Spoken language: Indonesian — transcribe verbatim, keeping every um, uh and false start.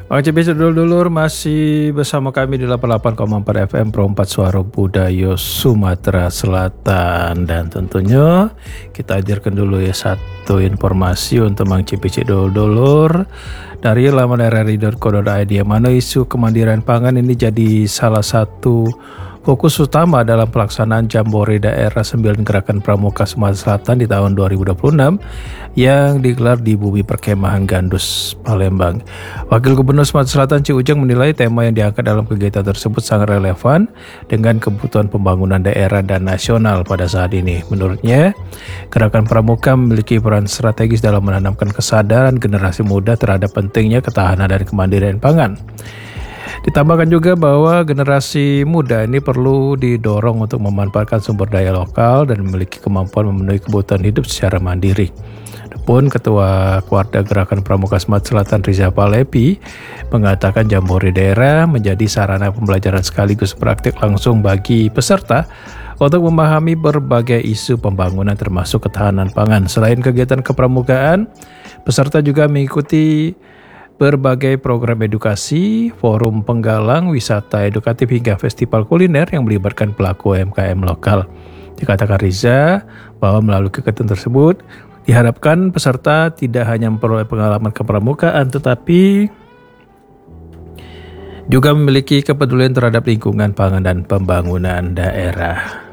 Bang Cipis dulur-dulur masih bersama kami di delapan puluh delapan koma empat F M Pro empat Suara Budaya Sumatera Selatan. Dan tentunya kita hadirkan dulu ya satu informasi untuk Bang Cipis dulur-dulur dari laman r r i dot co dot i d, yang mana isu kemandirian pangan ini jadi salah satu fokus utama dalam pelaksanaan Jambore Daerah sembilan Gerakan Pramuka Sumatera Selatan di tahun dua ribu dua puluh enam yang digelar di Bumi Perkemahan Gandus, Palembang. Wakil Gubernur Sumatera Selatan Ci Ujang menilai tema yang diangkat dalam kegiatan tersebut sangat relevan dengan kebutuhan pembangunan daerah dan nasional pada saat ini. Menurutnya, Gerakan Pramuka memiliki peran strategis dalam menanamkan kesadaran generasi muda terhadap pentingnya ketahanan dan kemandirian pangan. Ditambahkan juga bahwa generasi muda ini perlu didorong untuk memanfaatkan sumber daya lokal dan memiliki kemampuan memenuhi kebutuhan hidup secara mandiri. Adapun Ketua Kuarda Gerakan Pramuka Sumatera Selatan Riza Palepi mengatakan Jambore Daerah menjadi sarana pembelajaran sekaligus praktik langsung bagi peserta untuk memahami berbagai isu pembangunan termasuk ketahanan pangan. Selain kegiatan kepramukaan, peserta juga mengikuti berbagai program edukasi, forum penggalang, wisata edukatif hingga festival kuliner yang melibatkan pelaku U M K M lokal. Dikatakan Riza bahwa melalui kegiatan tersebut diharapkan peserta tidak hanya memperoleh pengalaman kepramukaan tetapi juga memiliki kepedulian terhadap lingkungan pangan dan pembangunan daerah.